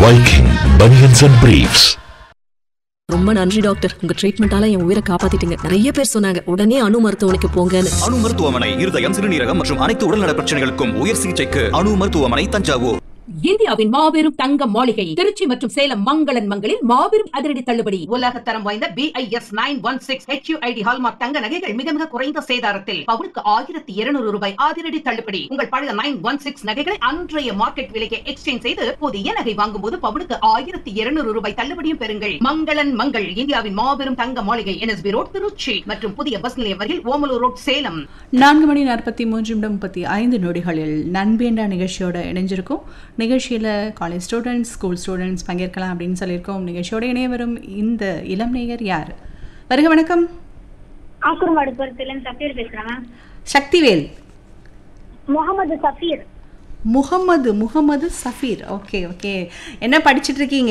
Viking Bunions and Briefs. ரொம்ப நன்றி doctor, உங்க ட்ரீட்மெண்டால என் உயிரை காப்பாத்திட்டீங்க. நிறைய பேர் சொன்னாங்க உடனே அணு மருத்துவமனைக்கு போங்கன்னு. அணு மருத்துவமனை இருதயம், சிறுநீரகம் மற்றும் அனைத்து உடல்நல பிரச்சனைகளுக்கும் உயர் சிகிச்சைக்கு அணு மருத்துவமனை, தஞ்சாவூர். இந்தியாவின் மாபெரும் தங்க மாளிகை திருச்சி மற்றும் சேலம் மங்களன் மங்களில் மாபெரும் அதிரடி தள்ளுபடி. உலக தரம் வாய்ந்த BIS 916 HUID ஹால்மார்க் தங்க நகைகள் மிக மிக குறைந்த சேதாரத்தில் பவுனுக்கு 1200 ரூபாய் அதிரடி தள்ளுபடி. உங்கள் பழைய 916 நகைகளை அன்றைய மார்க்கெட் விலைக்கு எக்ஸ்சேஞ்ச் செய்து புதிய நகை வாங்கும் போது பவுனுக்கு 1200 ரூபாய் தள்ளுபடியும் பெறுங்கள். மங்களன் மங்கள் இந்தியாவின் மாபெரும் தங்க மாளிகை NSB ரோட் திருச்சி மற்றும் புதிய பஸ் நிலையம் வரையில் ஓமலூர் ரோட் சேலம். 4:43 நண்பேண்டா நிகழ்ச்சியோட இணைஞ்சிருக்கும். நிகழ்ச்சியில் காலேஜ் ஸ்டூடெண்ட்ஸ், ஸ்கூல் ஸ்டூடெண்ட்ஸ் பங்கேற்கலாம் அப்படின்னு சொல்லியிருக்கோம். நிகழ்ச்சியோட இணைய வரும் இந்த இளம் நேயர் யார்? வருக வணக்கம். Sakthivel. Mohammed Saffir. Okay okay. என்ன படிச்சுட்டு இருக்கீங்க?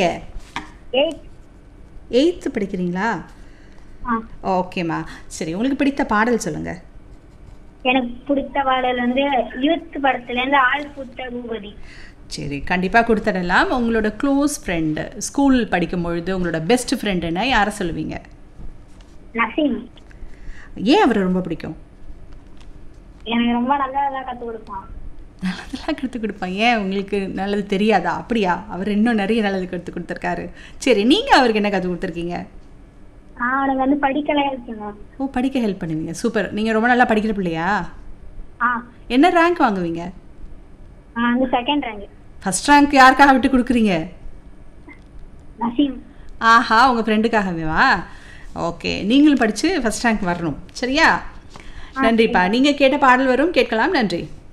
8th படிக்கிறீங்களா? ஓகேம்மா. சரி, உங்களுக்கு பிடித்த பாடல் சொல்லுங்க. எனக்கு பிடித்த பாடல் யூத் படத்துல இருந்து ஆள் புத்த பூபதி. சரி, கண்டிப்பாக கொடுத்துடலாம். உங்களோட க்ளோஸ் ஃப்ரெண்டு, ஸ்கூல் படிக்கும் பொழுது உங்களோட பெஸ்ட் ஃப்ரெண்டுன்னா யாரை சொல்லுவீங்க? நசீம். ஏன் அவரை ரொம்ப பிடிக்கும்? எனக்கு ரொம்ப நல்லதெல்லாம் கற்றுக் கொடுப்பான். நல்லதெல்லாம் கற்றுக் கொடுப்பான். ஏன் உங்களுக்கு நல்லது தெரியாதா? அப்படியா? அவர் இன்னும் நிறைய நல்லது கற்றுக் கொடுத்துருக்காரு. சரி, நீங்கள் அவருக்கு என்ன கற்றுக் கொடுத்துருக்கீங்க? அவனுக்கு படிக்கலாம் ஹெல்ப் பண்ணுவேன். ஓ, படிக்க ஹெல்ப் பண்ணுவீங்க. சூப்பர். நீங்கள் ரொம்ப நல்லா படிக்கிற பிள்ளையா? என்ன ரேங்க் வாங்குவீங்க? Second rank. ஃபர்ஸ்ட் ரேங்க் யாருக்காக விட்டு கொடுக்குறீங்க? நசீம். ஆஹா, உங்கள் ஃப்ரெண்டுக்காகவேவா? ஓகே, நீங்களும் படித்து ஃபர்ஸ்ட் ரேங்க் வரணும். சரியா? நன்றிப்பா. நீங்கள் கேட்ட பாடல் வரும், கேட்கலாம். நன்றி.